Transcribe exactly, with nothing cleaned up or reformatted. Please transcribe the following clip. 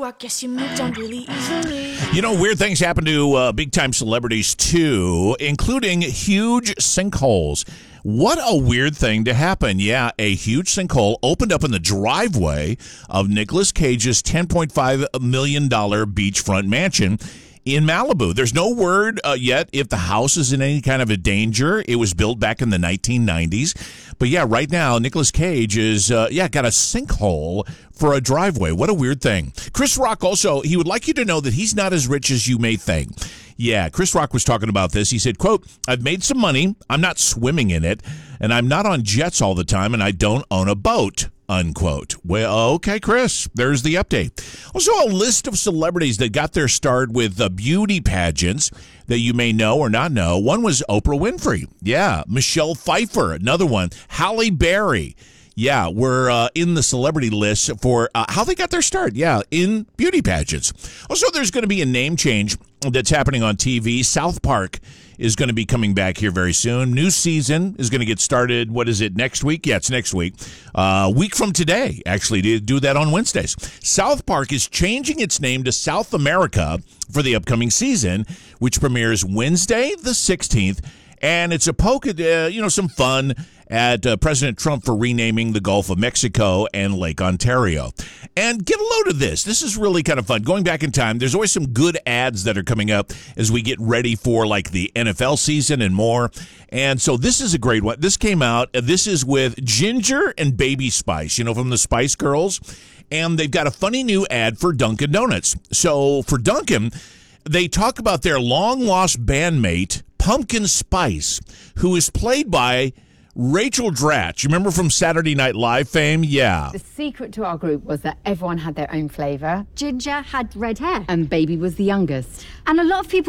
Rock, guess you moved on really easily. You know, weird things happen to uh, big-time celebrities, too, including huge sinkholes. What a weird thing to happen. Yeah, a huge sinkhole opened up in the driveway of Nicolas Cage's ten point five million dollars beachfront mansion in Malibu. There's no word uh, yet if the house is in any kind of a danger. It was built back in the nineteen nineties. But yeah, right now, Nicolas Cage is, uh, yeah, got a sinkhole for a driveway. What a weird thing. Chris Rock also, he would like you to know that he's not as rich as you may think. Yeah, Chris Rock was talking about this. He said, quote, "I've made some money. I'm not swimming in it, and I'm not on jets all the time, and I don't own a boat." Unquote. Well, okay, Chris, there's the update. Also, a list of celebrities that got their start with uh, beauty pageants that you may know or not know. One was Oprah Winfrey. Yeah. Michelle Pfeiffer, another one. Halle Berry. Yeah, we're uh, in the celebrity list for uh, how they got their start. Yeah, in beauty pageants. Also, there's going to be a name change that's happening on T V. South Park is going to be coming back here very soon. New season is going to get started, what is it, next week? Yeah, it's next week. A uh, week from today, actually, to do that on Wednesdays. South Park is changing its name to South America for the upcoming season, which premieres Wednesday the sixteenth. And it's a poke at, uh, you know, some fun at uh, President Trump for renaming the Gulf of Mexico and Lake Ontario. And get a load of this. This is really kind of fun. Going back in time, there's always some good ads that are coming up as we get ready for, like, the N F L season and more. And so this is a great one. This came out. This is with Ginger and Baby Spice, you know, from the Spice Girls. And they've got a funny new ad for Dunkin' Donuts. So for Dunkin', they talk about their long-lost bandmate, Pumpkin Spice, who is played by Rachel Dratch. You remember from Saturday Night Live fame? Yeah. The secret to our group was that everyone had their own flavour. Ginger had red hair. And Baby was the youngest. And a lot of people